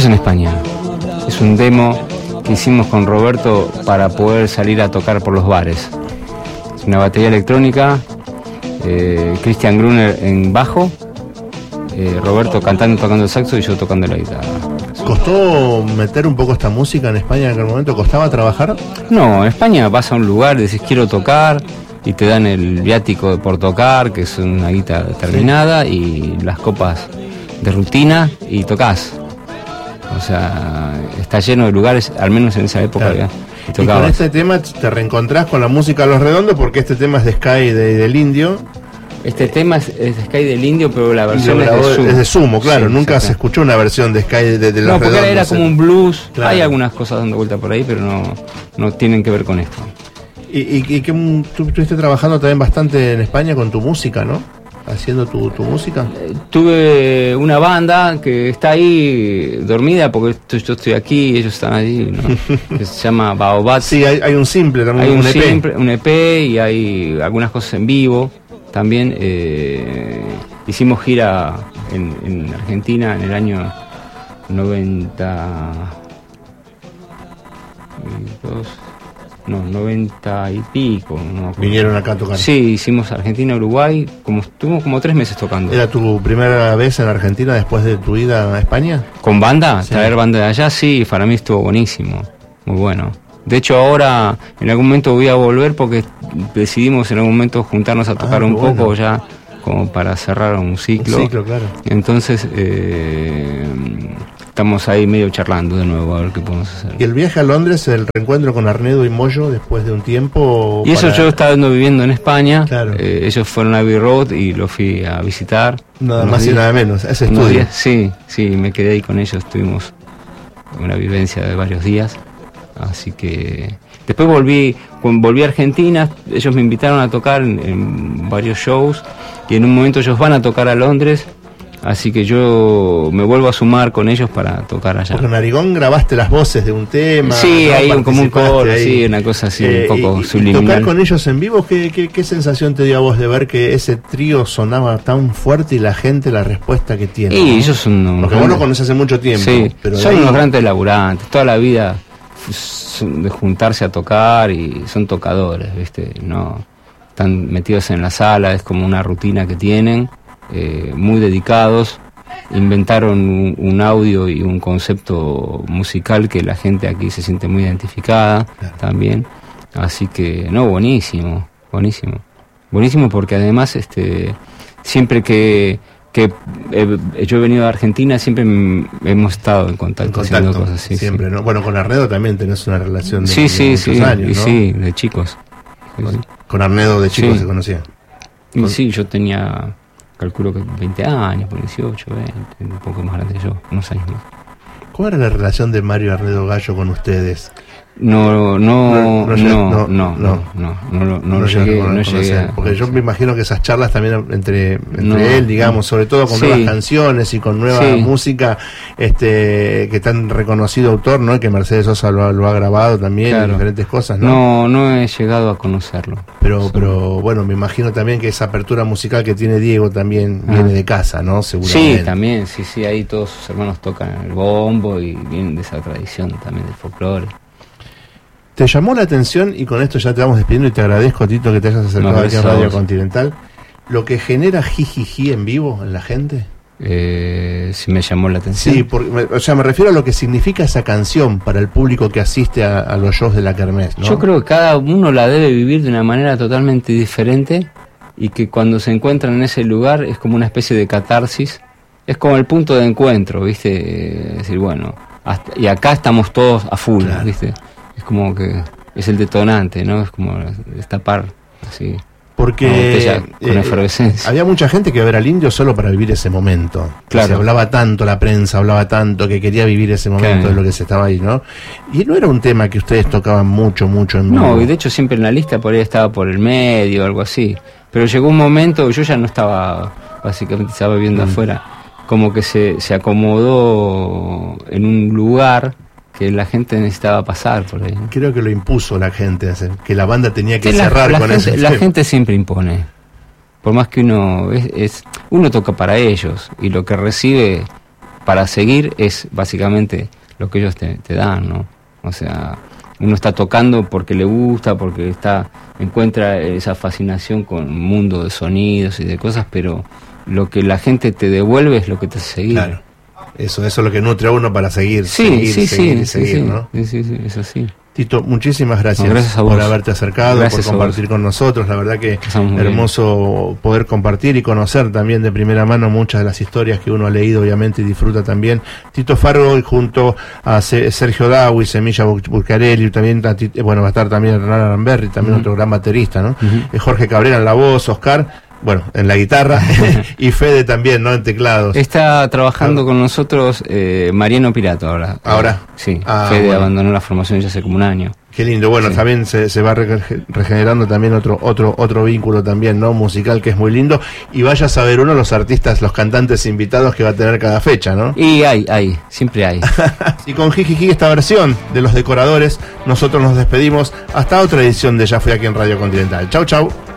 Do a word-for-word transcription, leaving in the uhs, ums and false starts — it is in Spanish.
en España. Es un demo que hicimos con Roberto para poder salir a tocar por los bares. Es una batería electrónica, eh, Christian Gruner en bajo, eh, Roberto cantando, tocando el saxo y yo tocando la guitarra. ¿Costó meter un poco esta música en España en aquel momento? ¿Costaba trabajar? No, en España vas a un lugar, decís quiero tocar y te dan el viático por tocar, que es una guita determinada, y las copas de rutina y tocas. O sea, está lleno de lugares, al menos en esa época. Claro. Y, y con este tema te reencontrás con la música de Los Redondos, porque este tema es de Sky de, del Indio. Este tema es, es de Sky del Indio, pero la versión es de, Sumo. es de Sumo, claro. Sí, nunca se escuchó una versión de Sky de, de Los No, porque Redondos. era como un blues. Claro. Hay algunas cosas dando vuelta por ahí, pero no, no tienen que ver con esto. Y, y, y que tú estuviste trabajando también bastante en España con tu música, ¿no? Haciendo tu, tu música. Eh, tuve una banda que está ahí dormida porque estoy, yo estoy aquí y ellos están allí, ¿no? Que se llama Baobab. Sí, hay, hay un simple también, hay un, un E P. Simple, un E P y hay algunas cosas en vivo. También eh, hicimos gira en, en Argentina en el año noventa y dos, no, noventa y pico. No, Vinieron acá a tocar. Sí, hicimos Argentina, Uruguay, como estuvimos como tres meses tocando. ¿Era tu primera vez en Argentina después de tu ida a España? ¿Con banda? Sí. Traer banda de allá, sí, para mí estuvo buenísimo, muy bueno. De hecho ahora en algún momento voy a volver porque decidimos en algún momento juntarnos a tocar ah, un bueno. poco ya como para cerrar un ciclo. Un ciclo, claro. Entonces eh, estamos ahí medio charlando de nuevo a ver qué podemos hacer. ¿Y el viaje a Londres, el reencuentro con Arnedo y Moyo después de un tiempo? Y eso para... yo estaba viviendo en España, claro. eh, ellos fueron a Abbey Road y lo fui a visitar. Nada más días, y nada menos, ese estudio. Días, sí, sí, me quedé ahí con ellos, tuvimos una vivencia de varios días. Así que después volví volví a Argentina, ellos me invitaron a tocar en, en varios shows y en un momento ellos van a tocar a Londres, así que yo me vuelvo a sumar con ellos para tocar allá. Porque en Narigón grabaste las voces de un tema. Sí, ¿no? hay un, como un coro, ahí. sí, una cosa así eh, un poco y, subliminal. ¿Y tocar con ellos en vivo? ¿qué, qué, ¿Qué sensación te dio a vos de ver que ese trío sonaba tan fuerte y la gente la respuesta que tiene? Y ¿no? ellos son unos Porque grandes, vos lo conocés hace mucho tiempo. Sí, pero son ahí... unos grandes laburantes, toda la vida de juntarse a tocar y son tocadores, ¿viste? No están metidos en la sala, es como una rutina que tienen, eh, muy dedicados, inventaron un, un audio y un concepto musical que la gente aquí se siente muy identificada, claro. También, así que no, buenísimo, buenísimo, buenísimo porque además este siempre que que eh, yo he venido a Argentina siempre m- hemos estado en contacto, en contacto haciendo cosas, sí, siempre, sí. ¿no? Bueno, con Arnedo también tenés una relación de, sí, de sí, muchos sí, años, ¿no? Sí, de chicos. Sí, con, sí. con Arnedo de chicos sí. se conocía. Y Con... sí, yo tenía, calculo que veinte años, por dieciocho, veinte, un poco más grande que yo, unos años más. ¿Cómo era la relación de Mario Arnedo Gallo con ustedes? No, no, no, no, no, no, no, no, no, no, no llegué, no llegué. Porque yo me imagino que esas charlas también entre, entre no, él, digamos, sobre todo con sí. nuevas canciones y con nueva sí. música, este, que tan reconocido autor, ¿no? Que Mercedes Sosa lo, lo ha grabado también, claro. diferentes cosas, ¿no? No, no he llegado a conocerlo. Pero, sí. pero bueno, me imagino también que esa apertura musical que tiene Diego también ah. viene de casa, ¿no? Seguramente. Sí, también, sí, sí, ahí todos sus hermanos tocan el bombo y vienen de esa tradición también del folclore. ¿Te llamó la atención, y con esto ya te vamos despidiendo y te agradezco, Tito, que te hayas acercado no, aquí a Radio Continental, lo que genera jijiji en vivo en la gente? Eh, sí me llamó la atención. Sí, porque, o sea, me refiero a lo que significa esa canción para el público que asiste a, a los shows de la Kermés, ¿no? Yo creo que cada uno la debe vivir de una manera totalmente diferente y que cuando se encuentran en ese lugar es como una especie de catarsis, es como el punto de encuentro, ¿viste? Es decir, bueno, hasta, y acá estamos todos a full, claro. ¿Viste? Es como que es el detonante, ¿no? Es como destapar así. Porque con eh, efervescencia. Había mucha gente que iba a ver al Indio solo para vivir ese momento. Claro. Se hablaba tanto, la prensa hablaba tanto que quería vivir ese momento claro. de lo que se estaba ahí, ¿no? Y no era un tema que ustedes tocaban mucho, mucho en vivo. No, y de hecho siempre en la lista por ahí estaba por el medio o algo así. Pero llegó un momento, yo ya no estaba, básicamente estaba viviendo mm. afuera, como que se, se acomodó en un lugar que la gente necesitaba pasar por ahí. Creo que lo impuso la gente, que la banda tenía que la, cerrar la con gente, eso. La gente siempre impone, por más que uno es, es uno toca para ellos y lo que recibe para seguir es básicamente lo que ellos te, te dan, ¿no? O sea, uno está tocando porque le gusta, porque está encuentra esa fascinación con un mundo de sonidos y de cosas, pero lo que la gente te devuelve es lo que te hace seguir. Claro. Eso, eso es lo que nutre a uno para seguir, sí, seguir, sí, seguir, sí, y seguir, sí, ¿no? Sí, sí, sí, es así. Tito, muchísimas gracias, no, gracias a vos. por haberte acercado, Gracias por compartir con nosotros. La verdad que hermoso bien. Poder compartir y conocer también de primera mano muchas de las historias que uno ha leído, obviamente, y disfruta también. Tito Fargo, junto a Sergio Dawi, Semilla Buccarelli, también bueno, va a estar también Hernán Aramberri, también uh-huh. otro gran baterista, ¿no? Uh-huh. Jorge Cabrera en la voz, Oscar, bueno, en la guitarra, y Fede también, ¿no? En teclados. Está trabajando con nosotros eh, Mariano Pirato ahora. ¿Ahora? Sí, ah, Fede bueno. abandonó la formación ya hace como un año. Qué lindo, bueno, sí. también se, se va regenerando también otro otro otro vínculo también, ¿no? Musical, que es muy lindo. Y vaya a saber uno los artistas, los cantantes invitados que va a tener cada fecha, ¿no? Y hay, hay, siempre hay. Y con Jijiji, esta versión de Los Decoradores, nosotros nos despedimos hasta otra edición de Ya Fui Aquí en Radio Continental. Chau, chau.